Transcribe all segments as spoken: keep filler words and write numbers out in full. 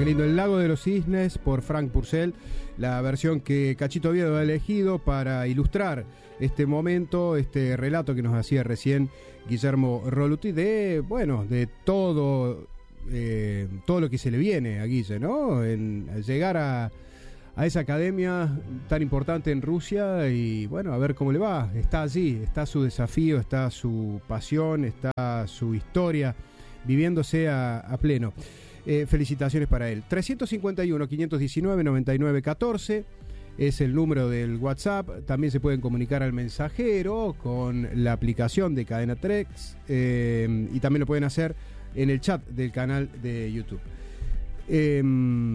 qué lindo. El Lago de los Cisnes por Frank Purcell, la versión que Cachito Oviedo ha elegido para ilustrar este momento, este relato que nos hacía recién Guillermo Roluti de, bueno, de todo, eh, todo lo que se le viene a Guille, ¿no? En llegar a, a esa academia tan importante en Rusia y, bueno, a ver cómo le va. Está allí, está su desafío, está su pasión, está su historia viviéndose a, a pleno. Eh, felicitaciones para él. tres cincuenta y uno, quinientos diecinueve, noventa y nueve catorce es el número del WhatsApp. También se pueden comunicar al mensajero con la aplicación de Cadena Tres, eh, y también lo pueden hacer en el chat del canal de YouTube. Eh,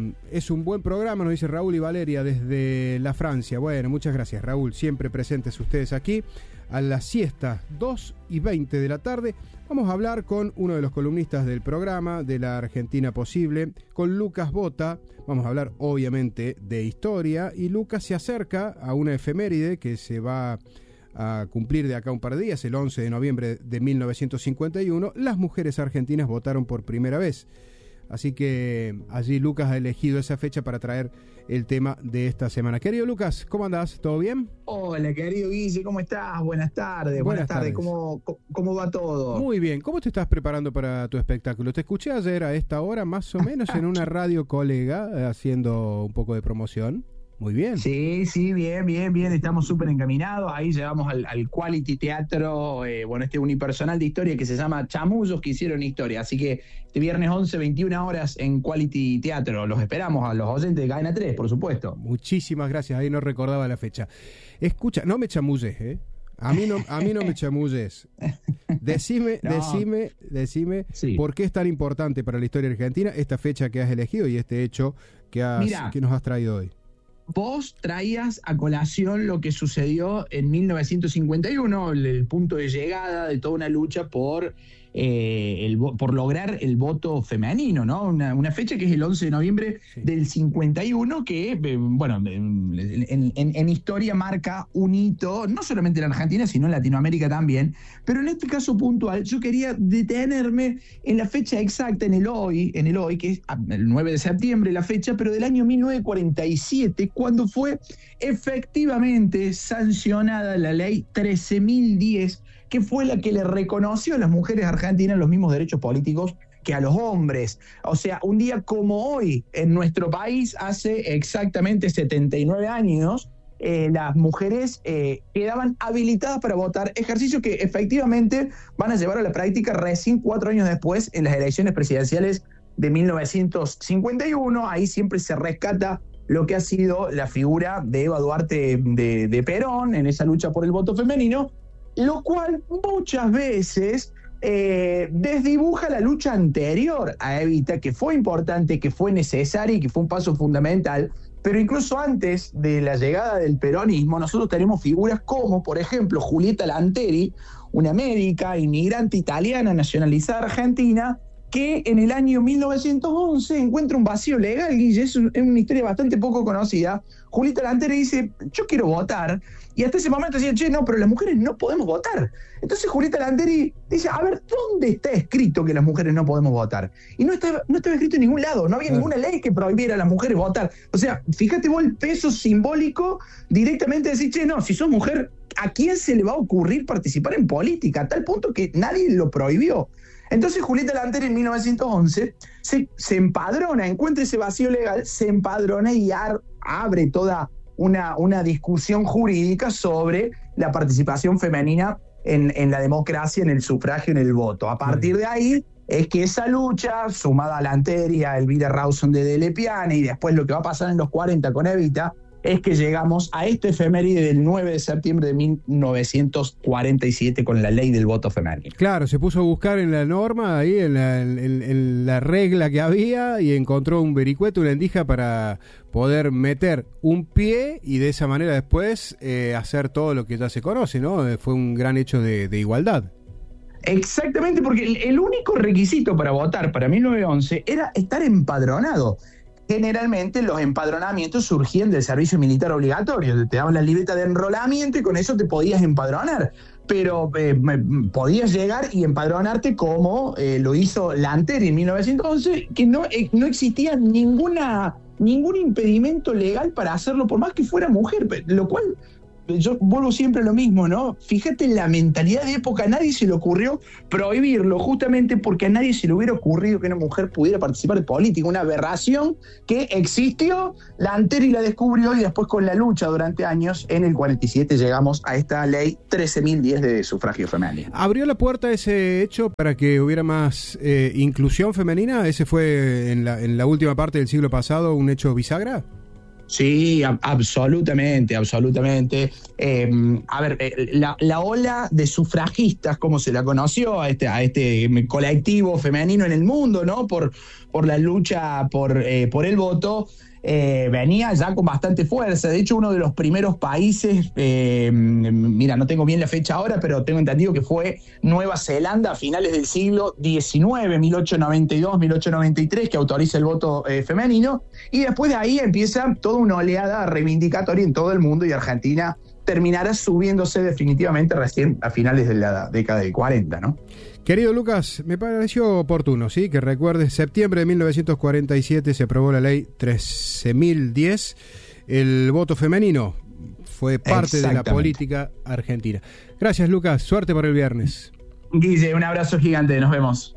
es un buen programa, nos dice Raúl y Valeria desde la Francia. Bueno, muchas gracias, Raúl, siempre presentes ustedes aquí. A la siesta, dos y veinte de la tarde, vamos a hablar con uno de los columnistas del programa de la Argentina Posible, con Lucas Bota. Vamos a hablar obviamente de historia, y Lucas se acerca a una efeméride que se va a cumplir de acá un par de días, el once de noviembre de mil novecientos cincuenta y uno. Las mujeres argentinas votaron por primera vez. Así que allí Lucas ha elegido esa fecha para traer el tema de esta semana. Querido Lucas, ¿cómo andás? ¿Todo bien? Hola, querido Guille, ¿cómo estás? Buenas tardes. Buenas, Buenas tardes, tardes. ¿Cómo, ¿Cómo va todo? Muy bien. ¿Cómo te estás preparando para tu espectáculo? Te escuché ayer a esta hora, más o menos, en una radio colega, eh, haciendo un poco de promoción. Muy bien. Sí, sí, bien, bien, bien. Estamos súper encaminados. Ahí llevamos al, al Quality Teatro, eh, bueno, este unipersonal de historia que se llama Chamullos que hicieron historia. Así que este viernes once, veintiuna horas en Quality Teatro. Los esperamos a los oyentes de Cadena Tres, por supuesto. Muchísimas gracias. Ahí no recordaba la fecha. Escucha, no me chamulles, ¿eh? A mí no, a mí no me chamulles. Decime, No. decime, decime Sí. por qué es tan importante para la historia argentina esta fecha que has elegido y este hecho que, has, Mirá. que nos has traído hoy. Vos traías a colación lo que sucedió en mil novecientos cincuenta y uno, el, el punto de llegada de toda una lucha por, eh, el, por lograr el voto femenino, ¿no? Una, una fecha que es el once de noviembre Sí. del cincuenta y uno, que, eh, bueno, en, en, en historia marca un hito, no solamente en Argentina, sino en Latinoamérica también. Pero en este caso puntual, yo quería detenerme en la fecha exacta, en el hoy, en el hoy, que es el nueve de septiembre la fecha, pero del año mil novecientos cuarenta y siete, cuando fue efectivamente sancionada la ley trece mil diez, que fue la que le reconoció a las mujeres argentinas los mismos derechos políticos que a los hombres. O sea, un día como hoy, en nuestro país, hace exactamente setenta y nueve años, eh, las mujeres eh, quedaban habilitadas para votar, ejercicio que efectivamente van a llevar a la práctica recién cuatro años después en las elecciones presidenciales de mil novecientos cincuenta y uno. Ahí siempre se rescata lo que ha sido la figura de Eva Duarte de, de Perón en esa lucha por el voto femenino, lo cual muchas veces eh, desdibuja la lucha anterior a Evita, que fue importante, que fue necesaria y que fue un paso fundamental. Pero incluso antes de la llegada del peronismo, nosotros tenemos figuras como, por ejemplo, Julieta Lanteri, una médica inmigrante italiana nacionalizada argentina, que en el año mil novecientos once encuentra un vacío legal, Guille. Es una historia bastante poco conocida. Julieta Lanteri dice, yo quiero votar, y hasta ese momento decía, che, no, pero las mujeres no podemos votar. Entonces Julieta Lanteri dice, a ver, ¿dónde está escrito que las mujeres no podemos votar? Y no estaba, no estaba escrito en ningún lado, no había Claro. ninguna ley que prohibiera a las mujeres votar. O sea, fíjate vos el peso simbólico directamente de decir, che, no, si sos mujer, ¿a quién se le va a ocurrir participar en política? A tal punto que nadie lo prohibió. Entonces Julieta Lanteri en mil novecientos once se, se empadrona, encuentra ese vacío legal, se empadrona y ar, abre toda una, una discusión jurídica sobre la participación femenina en, en la democracia, en el sufragio, en el voto. A partir de ahí es que esa lucha, sumada a Lanteri, a Elvira Rawson de Delle Piane, y después lo que va a pasar en los cuarenta con Evita, es que llegamos a este efeméride del nueve de septiembre de mil novecientos cuarenta y siete con la ley del voto femenino. Claro, se puso a buscar en la norma, ahí en la, en, en la regla que había, y encontró un vericueto, una endija para poder meter un pie y de esa manera después eh, hacer todo lo que ya se conoce, ¿no? Eh, fue un gran hecho de, de igualdad. Exactamente, porque el, el único requisito para votar para mil novecientos once era estar empadronado. Generalmente los empadronamientos surgían del servicio militar obligatorio, te daban la libreta de enrolamiento y con eso te podías empadronar. pero eh, podías llegar y empadronarte como eh, lo hizo Lanteri en mil novecientos once, que no, eh, no existía ninguna, ningún impedimento legal para hacerlo, por más que fuera mujer, lo cual... Yo vuelvo siempre a lo mismo, ¿no? Fíjate en la mentalidad de época, a nadie se le ocurrió prohibirlo, justamente porque a nadie se le hubiera ocurrido que una mujer pudiera participar de política, una aberración que existió, Lanteri la descubrió y después con la lucha durante años, en el cuarenta y siete llegamos a esta ley trece mil diez de sufragio femenino. ¿Abrió la puerta ese hecho para que hubiera más eh, inclusión femenina? ¿Ese fue en la, en la última parte del siglo pasado un hecho bisagra? Sí, a- absolutamente, absolutamente. Eh, a ver, eh, la, la ola de sufragistas, como se la conoció a este, a este colectivo femenino en el mundo, ¿no? Por, por la lucha por, eh, por el voto, eh, venía ya con bastante fuerza. De hecho, uno de los primeros países, eh, mira, no tengo bien la fecha ahora, pero tengo entendido que fue Nueva Zelanda a finales del siglo diecinueve, mil ochocientos noventa y dos, mil ochocientos noventa y tres, que autoriza el voto eh, femenino, y después de ahí empieza toda una oleada reivindicatoria en todo el mundo, y Argentina terminará subiéndose definitivamente recién a finales de la década del cuarenta, ¿no? Querido Lucas, me pareció oportuno, ¿sí? Que recuerdes, septiembre de mil novecientos cuarenta y siete se aprobó la ley trece mil diez, el voto femenino fue parte de la política argentina. Gracias, Lucas, suerte para el viernes. Guille, un abrazo gigante, nos vemos.